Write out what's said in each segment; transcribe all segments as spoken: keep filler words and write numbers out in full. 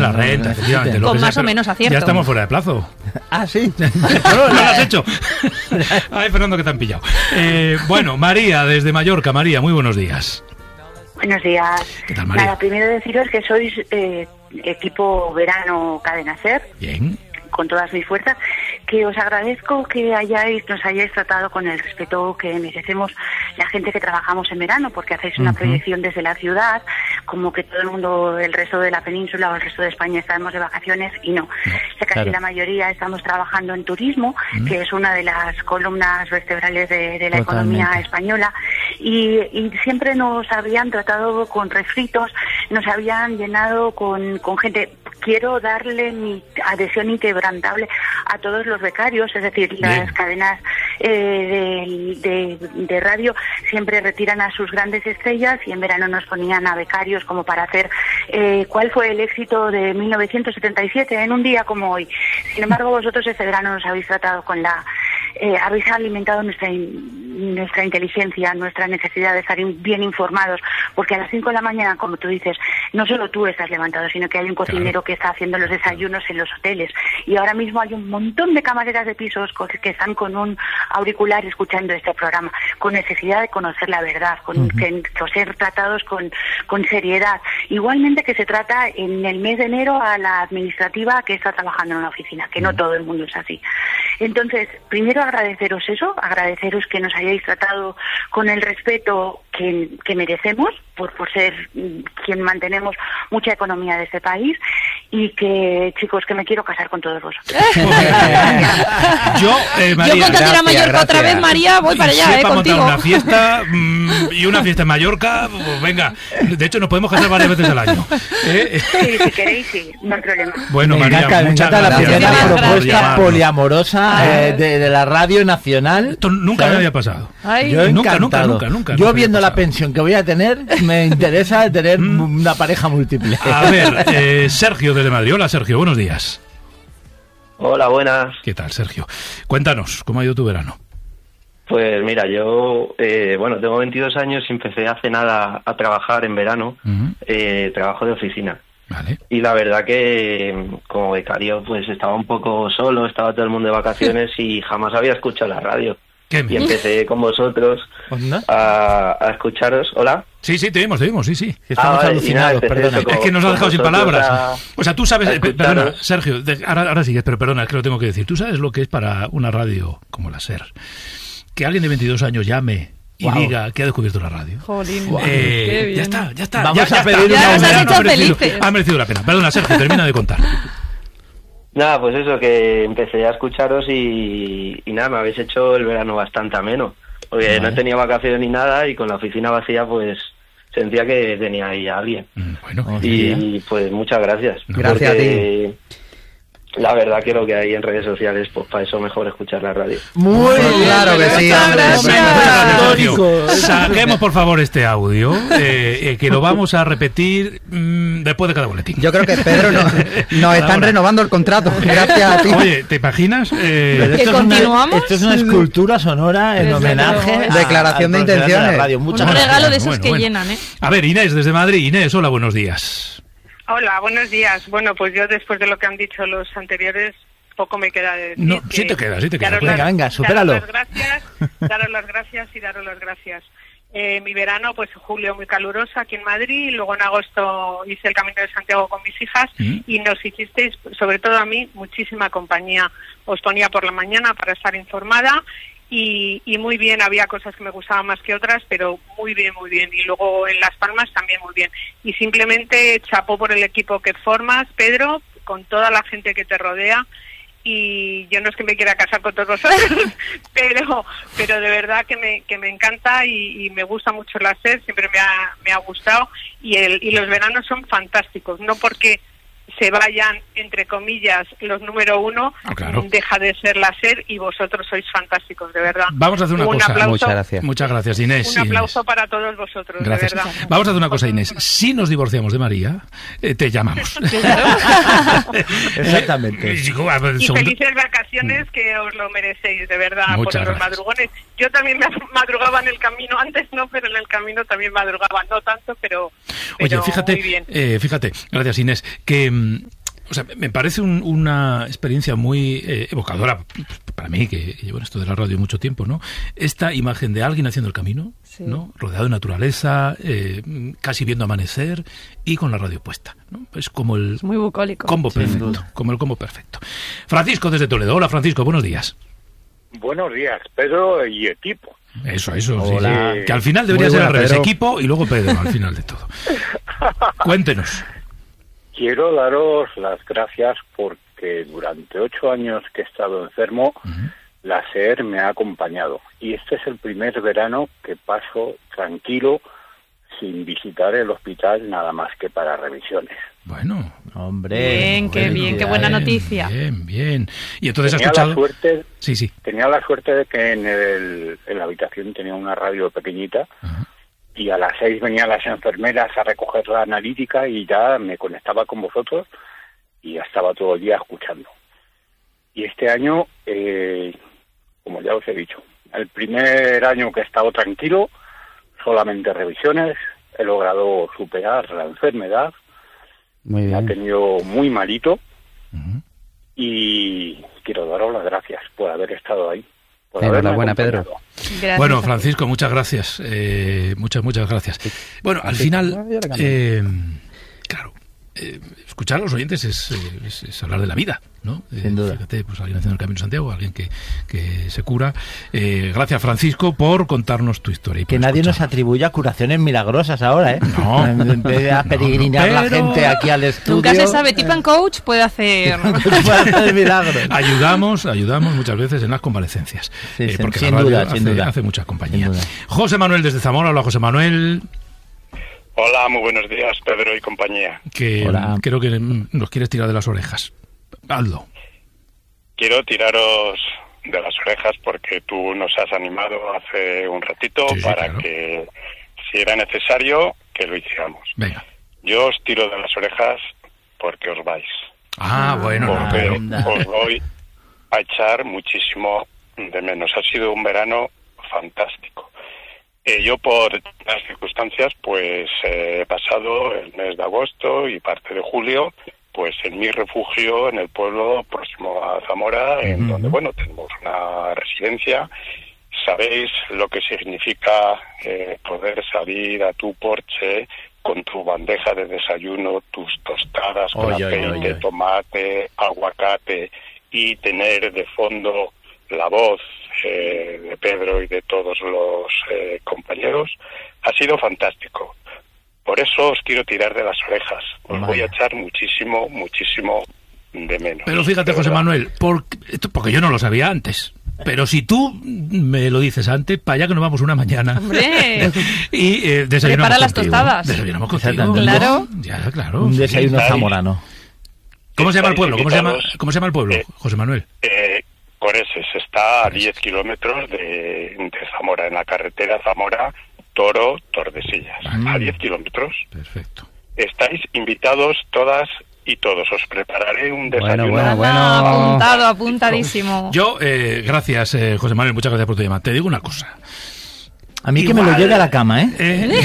la renta, efectivamente. Lo Con que más sea, o menos acierto. Ya estamos fuera de plazo. Ah, sí. No, lo has hecho. Ay, Fernando, que te han pillado. Eh, bueno, María, desde Mallorca. María, muy buenos días. Buenos días. ¿Qué tal, María? Nada, primero deciros que sois eh, equipo verano Cadena Ser. Bien. Con todas mis fuerzas, que os agradezco que hayáis nos hayáis tratado con el respeto que merecemos la gente que trabajamos en verano, porque hacéis una uh-huh. proyección desde la ciudad, como que todo el mundo, el resto de la península o el resto de España estamos de vacaciones, y no. no ya casi claro. la mayoría estamos trabajando en turismo, uh-huh. que es una de las columnas vertebrales de, de la Totalmente. economía española, y, y siempre nos habían tratado con refritos, nos habían llenado con, con gente. Quiero darle mi adhesión inquebrantable a todos los becarios, es decir, Bien. las cadenas eh, de, de, de radio siempre retiran a sus grandes estrellas y en verano nos ponían a becarios como para hacer eh, cuál fue el éxito de mil novecientos setenta y siete en un día como hoy. Sin embargo, vosotros este verano nos habéis tratado con la... Eh, habéis alimentado nuestra in, nuestra inteligencia, nuestra necesidad de estar in, bien informados, porque a las cinco de la mañana, como tú dices, no solo tú estás levantado, sino que hay un cocinero claro. que está haciendo los desayunos en los hoteles, y ahora mismo hay un montón de camareras de pisos que están con un auricular escuchando este programa, con necesidad de conocer la verdad, con uh-huh. que, que ser tratados con, con seriedad. Igualmente que se trata en el mes de enero a la administrativa que está trabajando en una oficina, que uh-huh. no todo el mundo es así. Entonces, primero agradeceros eso, agradeceros que nos hayáis tratado con el respeto que, que merecemos, por, por ser quien mantenemos mucha economía de este país, y que, chicos, que me quiero casar con todos vosotros. Yo, eh, María, Yo cuando tira a Mallorca gracias. otra vez, María, voy para allá, sí, eh, para contigo. montar una fiesta mmm, y una fiesta en Mallorca, pues venga, de hecho nos podemos casar varias veces al año. ¿Eh? Sí, si queréis, sí, no hay problema. Bueno, me María, encanta, muchas me encanta gracias. la primera Gracias. propuesta poliamorosa eh, de, de la radio nacional. Esto nunca ¿sabes? me había pasado. Ay. Yo nunca, encantado. nunca, nunca, nunca. Yo nunca viendo la pensión que voy a tener, me interesa tener mm. una pareja múltiple. A ver, eh, Sergio desde Madrid. Hola, Sergio, buenos días. Hola, buenas. ¿Qué tal, Sergio? Cuéntanos, ¿cómo ha ido tu verano? Pues mira, yo, eh, bueno, tengo veintidós años y empecé hace nada a trabajar en verano, uh-huh. eh, trabajo de oficina. Vale. Y la verdad que como becario pues estaba un poco solo, estaba todo el mundo de vacaciones y jamás había escuchado la radio. ¿Qué? Y empecé con vosotros a, a escucharos. ¿Hola? Sí, sí, te vimos, te vimos, sí, sí. Estamos ah, vale, alucinados, nada, perdona. con, es que nos ha dejado sin palabras. A, o sea, tú sabes, perdona, Sergio, de, ahora, ahora sigues, pero perdona, es que lo tengo que decir. Tú sabes lo que es para una radio como la SER. Que alguien de veintidós años llame y wow. diga que ha descubierto la radio. Jolín, wow. eh, qué bien. Ya está, ya está. Vamos ya, a pedir ya una nos has hecho ha, merecido, felices. ha merecido la pena. Perdona, Sergio, termina de contar. Nada, pues eso, que empecé a escucharos y, y nada, me habéis hecho el verano bastante ameno. Porque vale. no tenía vacaciones ni nada y con la oficina vacía pues sentía que tenía ahí a alguien. Bueno, y, y pues muchas gracias. Gracias a ti. La verdad que lo que hay en redes sociales, pues para eso mejor escuchar la radio. Muy bien, claro que sí. Gracias. Saquemos por favor este audio, eh, eh, que lo vamos a repetir mmm, después de cada boletín. Yo creo que Pedro nos, nos están ahora. renovando el contrato. Gracias a ti. Oye, ¿te imaginas? Eh, ¿Que esto continuamos? Es una, esto es una escultura sonora en homenaje a, declaración de intenciones. De radio. Muchas un gracias. regalo de esos bueno, que bueno. llenan, ¿eh? A ver, Inés desde Madrid. Inés, hola, buenos días. Hola, buenos días. Bueno, pues yo después de lo que han dicho los anteriores, poco me queda de decir. No, sí te queda, sí te queda. Venga, venga, supéralo. Daros las gracias, daros las gracias y daros las gracias. Eh, mi verano, pues julio muy caluroso aquí en Madrid, luego en agosto hice el Camino de Santiago con mis hijas ¿Mm? y nos hicisteis, sobre todo a mí, muchísima compañía. Os ponía por la mañana para estar informada. Y, y muy bien, había cosas que me gustaban más que otras, pero muy bien, muy bien. Y luego en Las Palmas también muy bien. Y simplemente chapó por el equipo que formas, Pedro, con toda la gente que te rodea. Y yo no es que me quiera casar con todos vosotros, pero pero de verdad que me que me encanta y, y me gusta mucho la SER, siempre me ha, me ha gustado. Y, el, y los veranos son fantásticos, no porque se vayan, entre comillas, los número uno, oh, claro. deja de ser la SER y vosotros sois fantásticos, de verdad. Vamos a hacer una un cosa. Aplauso, Muchas gracias. Muchas gracias, Inés. Un aplauso Inés. para todos vosotros, gracias. de verdad. Vamos a hacer una cosa, Inés. Si nos divorciamos de María, eh, te llamamos. Exactamente. Y felices vacaciones, que os lo merecéis, de verdad, Muchas por los gracias. madrugones. Yo también me madrugaba en el camino, antes no, pero en el camino también madrugaba, no tanto, pero, pero Oye, fíjate, muy bien. Eh, fíjate, gracias, Inés, que O sea, me parece un, una experiencia muy eh, evocadora para mí, que llevo en esto de la radio mucho tiempo, ¿no? Esta imagen de alguien haciendo el camino, sí. ¿no? Rodeado de naturaleza, eh, casi viendo amanecer y con la radio puesta, ¿no? Es como el... Es muy bucólico. Combo perfecto, como el combo perfecto. Francisco desde Toledo. Hola, Francisco, buenos días. Buenos días, Pedro y equipo. Eso, eso, sí, sí. Que al final debería ser al revés, Pedro. Equipo y luego Pedro, al final de todo. Cuéntenos. Quiero daros las gracias porque durante ocho años que he estado enfermo, uh-huh. la SER me ha acompañado. Y este es el primer verano que paso tranquilo, sin visitar el hospital, nada más que para revisiones. Bueno, hombre. Bien, qué bien, bien, qué buena noticia. Bien, bien. Y entonces tenía has escuchado... La suerte, sí, sí. Tenía la suerte de que en, el, en la habitación tenía una radio pequeñita. Uh-huh. Y a las seis venían las enfermeras a recoger la analítica y ya me conectaba con vosotros y ya estaba todo el día escuchando. Y este año, eh, como ya os he dicho, el primer año que he estado tranquilo, solamente revisiones, he logrado superar la enfermedad, muy bien. Me ha tenido muy malito uh-huh. y quiero daros las gracias por haber estado ahí. Enhorabuena, Pedro. Gracias. Bueno, Francisco, muchas gracias. Eh, muchas, muchas gracias. Bueno, al final, eh, claro, eh, escuchar a los oyentes es, es, es hablar de la vida, ¿no? Sin duda. Fíjate, pues alguien haciendo el Camino de Santiago, alguien que, que se cura. Eh, gracias, Francisco, por contarnos tu historia. Y que nadie escucharnos. Nos atribuya curaciones milagrosas ahora, ¿eh? No. Empiece a peregrinar no, no, pero... la gente aquí al estudio. Nunca se sabe, Tip and Coach puede hacer... puede hacer milagros. Ayudamos, ayudamos muchas veces en las convalecencias. Sí, eh, sí, porque sin la radio duda, hace, sin duda. hace mucha compañía. José Manuel desde Zamora. Hola, José Manuel. Hola, muy buenos días, Pedro y compañía. Que Hola. Creo que nos quieres tirar de las orejas. Hazlo. Quiero tiraros de las orejas porque tú nos has animado hace un ratito sí, sí, para claro. que, si era necesario, que lo hiciéramos. Venga. Yo os tiro de las orejas porque os vais. Ah, bueno. Porque no, os voy a echar muchísimo de menos. Ha sido un verano fantástico. Eh, yo, por las circunstancias, pues eh, he pasado el mes de agosto y parte de julio pues en mi refugio en el pueblo próximo a Zamora, en uh-huh. donde, bueno, tenemos una residencia. Sabéis lo que significa eh, poder salir a tu porche con tu bandeja de desayuno, tus tostadas con oy, aceite, oy, oy, oy. tomate, aguacate, y tener de fondo la voz eh, de Pedro y de todos los eh, compañeros. Ha sido fantástico. Por eso os quiero tirar de las orejas. Os voy a echar muchísimo, muchísimo de menos. Pero fíjate, José Manuel, porque, porque yo no lo sabía antes. Pero si tú me lo dices antes, para allá que nos vamos una mañana. ¡Hombre! Y eh, desayunamos Prepara las contigo. tostadas. Desayunamos contigo. Claro. Ya, claro. Un desayuno zamorano. ¿Cómo se llama el pueblo? ¿Cómo se llama, ¿Cómo se llama el pueblo, eh, José Manuel? Eh, Coreses. Está a diez kilómetros de, de Zamora, en la carretera Zamora Toro, Tordesillas, ah, a diez kilómetros. Perfecto. Estáis invitados todas y todos. Os prepararé un desayuno. Bueno, bueno, bueno. Apuntado, apuntadísimo. Yo, eh, gracias, eh, José Manuel, muchas gracias por tu llamada. Te digo una cosa. A mí Igual, que me lo lleve a la cama, ¿eh?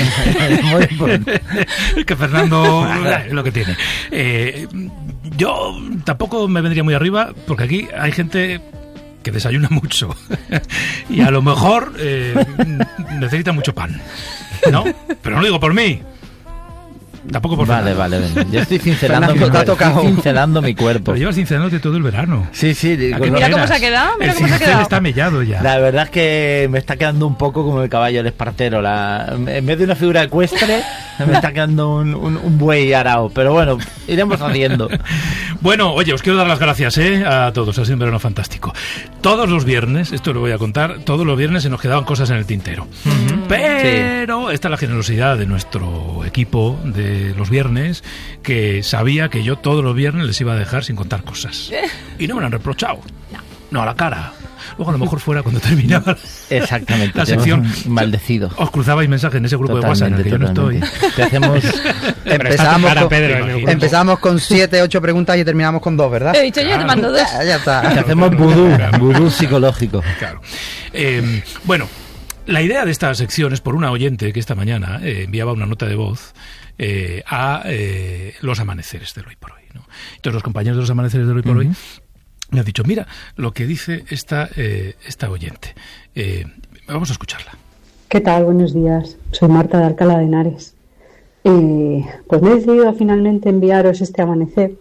eh que Fernando es lo que tiene. Eh, yo tampoco me vendría muy arriba, porque aquí hay gente que desayuna mucho y a lo mejor eh, necesita mucho pan, ¿no? Pero no lo digo por mí, tampoco por vale, Fernando. vale, vale. Yo estoy cincelando, mi, cuerpo, estoy cincelando mi cuerpo. Pero llevas cincelándote todo el verano. Sí, sí. Mira cómo se ha quedado, mira el cómo se ha quedado. está mellado ya. La verdad es que me está quedando un poco como el caballo del espartero. La, en vez de una figura ecuestre, me está quedando un, un, un buey arao. Pero bueno, iremos haciendo. Bueno, oye, os quiero dar las gracias ¿eh? a todos. Ha sido un verano fantástico. Todos los viernes, esto lo voy a contar, todos los viernes se nos quedaban cosas en el tintero. Uh-huh. Pero sí. Esta es la generosidad de nuestro equipo de los viernes, que sabía que yo todos los viernes les iba a dejar sin contar cosas. Y no me lo han reprochado. No, no a la cara. Luego a lo mejor fuera cuando terminaba exactamente la sección maldecido. Os cruzabais mensajes en ese grupo totalmente, de WhatsApp en el que totalmente. yo no estoy. Te hacemos empezamos, cara, con, Pedro, empezamos con siete, ocho preguntas y terminamos con dos, ¿verdad? He dicho yo, claro. Te mando dos. Ya, ya está. Te hacemos vudú, vudú psicológico. Claro. Eh, bueno, la idea de esta sección es por una oyente que esta mañana eh, enviaba una nota de voz eh, a eh, los amaneceres del hoy por hoy, ¿no? Entonces los compañeros de los amaneceres de hoy por uh-huh. hoy me han dicho, mira lo que dice esta, eh, esta oyente. Eh, vamos a escucharla. ¿Qué tal? Buenos días. Soy Marta de Alcalá de Henares. Eh, pues me he decidido finalmente enviaros este amanecer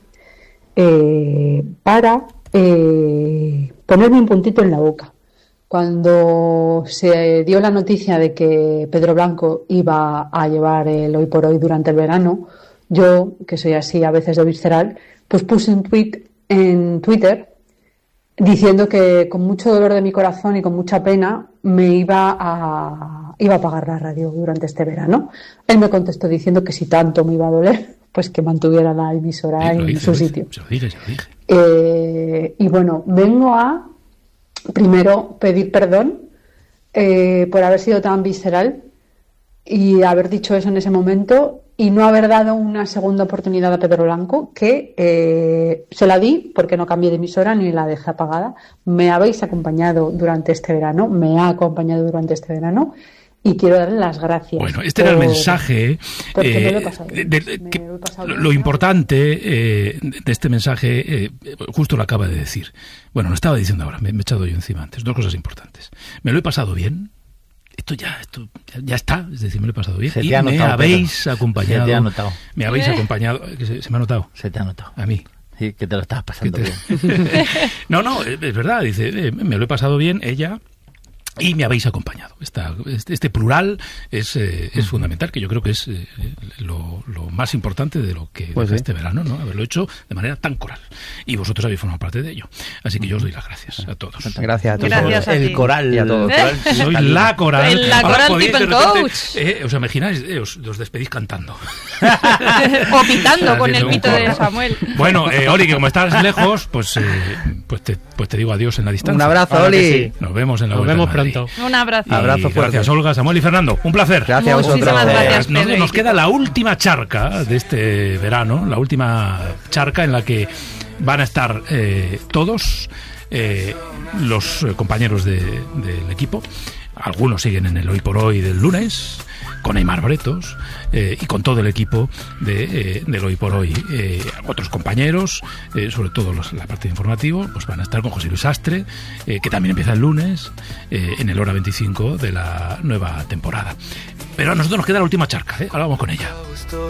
eh, para eh, ponerme un puntito en la boca. Cuando se dio la noticia de que Pedro Blanco iba a llevar el Hoy por Hoy durante el verano, yo, que soy así a veces de visceral, pues puse un tweet en Twitter diciendo que con mucho dolor de mi corazón y con mucha pena me iba a, iba a pagar la radio durante este verano. Él me contestó diciendo que si tanto me iba a doler, pues que mantuviera la emisora en su sitio. Se lo dije, se lo dije. Eh, y bueno, vengo a primero pedir perdón eh, por haber sido tan visceral y haber dicho eso en ese momento y no haber dado una segunda oportunidad a Pedro Blanco, que eh, se la di porque no cambié de emisora ni la dejé apagada. Me habéis acompañado durante este verano, me ha acompañado durante este verano y quiero darle las gracias. Bueno, este por, era el mensaje. Porque eh, me lo he pasado. De, de, me que, lo, he pasado lo, lo importante eh, de este mensaje, eh, justo lo acaba de decir. Bueno, lo estaba diciendo ahora, me, me he echado yo encima antes. Dos cosas importantes. Me lo he pasado bien. Esto ya, esto ya, ya está, es decir, me lo he pasado bien. Se y te ha me notado, habéis Pedro. acompañado. Se te ha notado. Me habéis ¿Eh? acompañado. Que se, se me ha notado. Se te ha notado. A mí. Sí, que te lo estabas pasando te... bien. No, no, es verdad. Dice, eh, me lo he pasado bien, ella. Y me habéis acompañado. Esta, este, este plural es, eh, es fundamental, que yo creo que es eh, lo, lo más importante de lo que pues de sí. este verano, ¿no? Haberlo hecho de manera tan coral. Y vosotros habéis formado parte de ello. Así que yo os doy las gracias a todos. Gracias a todos. Gracias a el ti. coral y a todos. ¿Eh? Soy la coral. El la Ahora coral podéis, tip de and repente, coach. Eh, ¿Os imagináis? Eh, os, os despedís cantando. O pitando con el Haciendo un pito de coro. Samuel. Bueno, eh, Oli, que como estás lejos, pues, eh, pues, te, pues te digo adiós en la distancia. Un abrazo, Claro que Oli. sí. Nos vemos en la Nos Vuelta vemos a Madrid. pronto. Un abrazo. Y Abrazo fuerte. gracias, Olga, Samuel y Fernando. Un placer. Gracias a vosotros. Muchísimas gracias, Nos, Pedro. nos queda la última charca de este verano, la última charca en la que van a estar eh, todos eh, los eh, compañeros de, del equipo. Algunos siguen en el Hoy por Hoy del lunes, con Aimar Bretos eh, y con todo el equipo de, eh, del Hoy por Hoy. Eh, otros compañeros, eh, sobre todo los, la parte de informativo, pues van a estar con José Luis Astre, eh, que también empieza el lunes, eh, en el hora veinticinco de la nueva temporada. Pero a nosotros nos queda la última charca, ¿eh? Ahora vamos con ella.